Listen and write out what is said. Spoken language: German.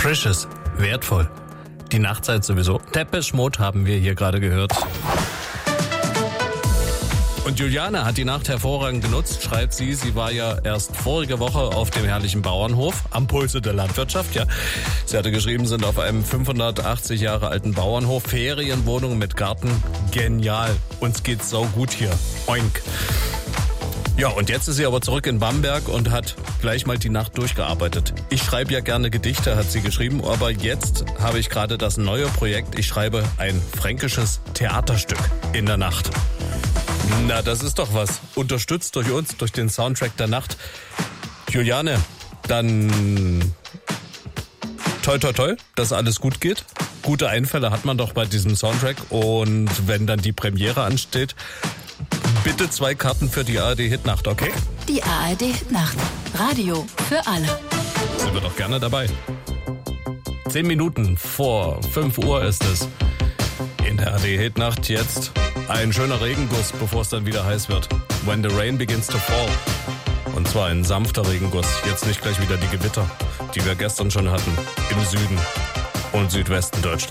Precious, wertvoll. Die Nachtzeit sowieso. Depeche Mode haben wir hier gerade gehört. Und Juliane hat die Nacht hervorragend genutzt, schreibt sie. Sie war ja erst vorige Woche auf dem herrlichen Bauernhof am Pulse der Landwirtschaft. Ja, sie hatte geschrieben, sind auf einem 580 Jahre alten Bauernhof, Ferienwohnung mit Garten. Genial. Uns geht's sau gut hier. Oink. Ja, und jetzt ist sie aber zurück in Bamberg und hat gleich mal die Nacht durchgearbeitet. Ich schreibe ja gerne Gedichte, hat sie geschrieben, aber jetzt habe ich gerade das neue Projekt. Ich schreibe ein fränkisches Theaterstück in der Nacht. Na, das ist doch was. Unterstützt durch uns, durch den Soundtrack der Nacht. Juliane, dann toi toi toi, dass alles gut geht. Gute Einfälle hat man doch bei diesem Soundtrack. Und wenn dann die Premiere ansteht, bitte 2 Karten für die ARD-Hitnacht, okay? Die ARD-Hitnacht. Radio für alle. Sind wir doch gerne dabei. 10 Minuten vor 5 Uhr ist es. In der ARD-Hitnacht jetzt ein schöner Regenguss, bevor es dann wieder heiß wird. When the rain begins to fall. Und zwar ein sanfter Regenguss. Jetzt nicht gleich wieder die Gewitter, die wir gestern schon hatten. Im Süden und Südwesten Deutschlands.